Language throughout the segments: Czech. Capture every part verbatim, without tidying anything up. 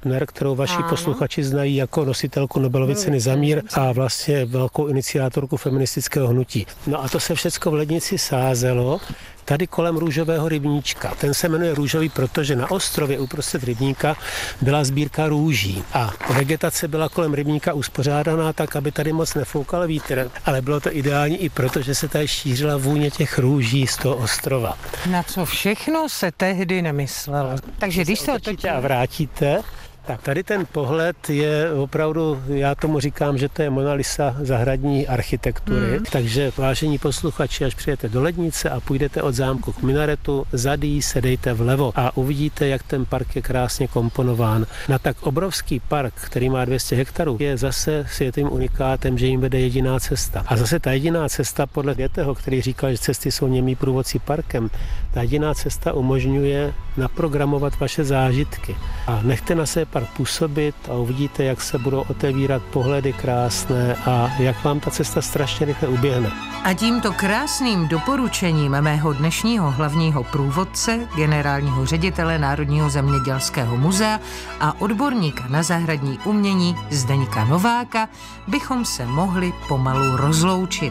Kapner, kterou vaši Ano. posluchači znají jako nositelku Nobelovy ceny za mír a vlastně velkou iniciátorku feministického hnutí. No a to se všecko v lednici sázelo tady kolem růžového rybníčka. Ten se jmenuje růžový, protože na ostrově uprostřed rybníka byla sbírka růží a vegetace byla kolem rybníka uspořádaná tak, aby tady moc nefoukal vítr, ale bylo to ideální i proto, že se tady šířila vůně těch růží z toho ostrova. Na co všechno se tehdy nemyslelo. Takže když se otočíte a vrátíte, tak tady ten pohled je opravdu, já tomu říkám, že to je Mona Lisa zahradní architektury. Hmm. Takže vážení posluchači, až přijete do Lednice a půjdete od zámku k minaretu, zadý se dejte vlevo a uvidíte, jak ten park je krásně komponován. Na tak obrovský park, který má dvě stě hektarů, je zase světým unikátem, že jim vede jediná cesta. A zase ta jediná cesta, podle Goetheho, který říkal, že cesty jsou němí průvodci parkem, ta jediná cesta umožňuje naprogramovat vaše zážitky. A nechte na sebe park působit a uvidíte, jak se budou otevírat pohledy krásné a jak vám ta cesta strašně rychle uběhne. A tímto krásným doporučením mého dnešního hlavního průvodce, generálního ředitele Národního zemědělského muzea a odborníka na zahradní umění Zdeňka Nováka bychom se mohli pomalu rozloučit.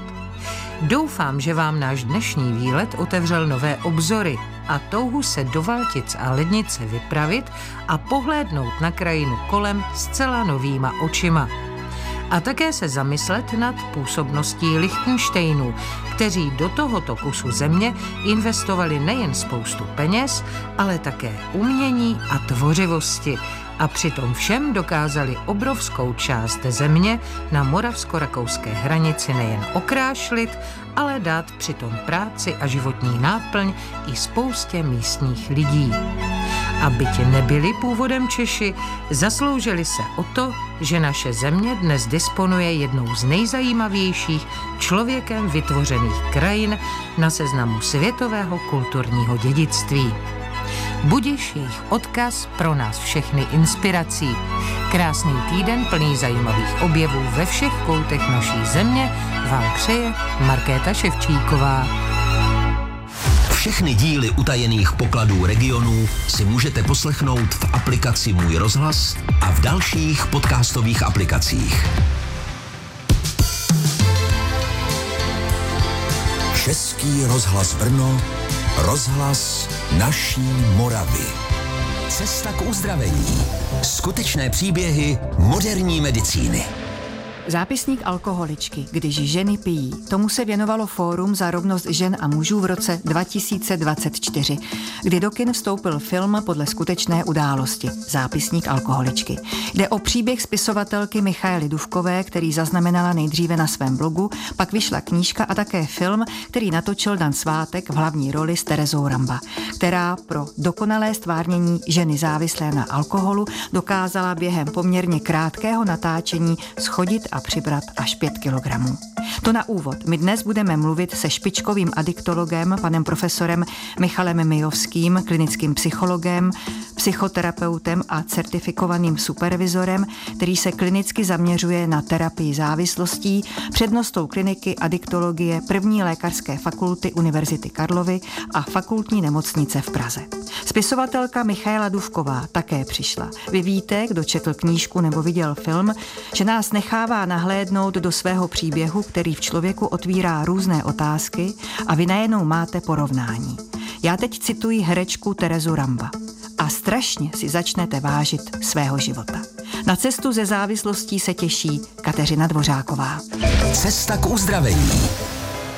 Doufám, že vám náš dnešní výlet otevřel nové obzory a touhu se do Valtic a Lednice vypravit a pohlédnout na krajinu kolem zcela novýma očima. A také se zamyslet nad působností Lichtenštejnů, kteří do tohoto kusu země investovali nejen spoustu peněz, ale také umění a tvořivosti. A přitom všem dokázali obrovskou část země na moravsko-rakouské hranici nejen okrášlit, ale dát přitom práci a životní náplň i spoustě místních lidí. A byť nebyli původem Češi, zasloužili se o to, že naše země dnes disponuje jednou z nejzajímavějších člověkem vytvořených krajin na seznamu světového kulturního dědictví. Budiš jejich odkaz pro nás všechny inspirací. Krásný týden plný zajímavých objevů ve všech koutech naší země vám přeje Markéta Ševčíková. Všechny díly utajených pokladů regionů si můžete poslechnout v aplikaci Můj rozhlas a v dalších podcastových aplikacích. Český rozhlas Brno, rozhlas naší Moravy. Cesta k uzdravení. Skutečné příběhy moderní medicíny. Zápisník alkoholičky, když ženy pijí. Tomu se věnovalo Fórum za rovnost žen a mužů v roce dva tisíce dvacet čtyři, kdy do kin vstoupil film podle skutečné události Zápisník alkoholičky. Jde o příběh spisovatelky Michaely Dufkové, který zaznamenala nejdříve na svém blogu, pak vyšla knížka a také film, který natočil Dan Svátek v hlavní roli s Terezou Ramba, která pro dokonalé stvárnění ženy závislé na alkoholu dokázala během poměrně krátkého natáčení schodit a přibrat až pět kilogramů. To na úvod. My dnes budeme mluvit se špičkovým adiktologem, panem profesorem Michalem Mijovským, klinickým psychologem, psychoterapeutem a certifikovaným supervizorem, který se klinicky zaměřuje na terapii závislostí, přednostou kliniky adiktologie první lékařské fakulty Univerzity Karlovy a fakultní nemocnice v Praze. Spisovatelka Michaela Dufková také přišla. Vy víte, kdo četl knížku nebo viděl film, že nás nechává nahlédnout do svého příběhu, který v člověku otvírá různé otázky a vy najednou máte porovnání. Já teď cituji herečku Terezu Ramba. A strašně si začnete vážit svého života. Na cestu ze závislostí se těší Kateřina Dvořáková. Cesta k uzdravení.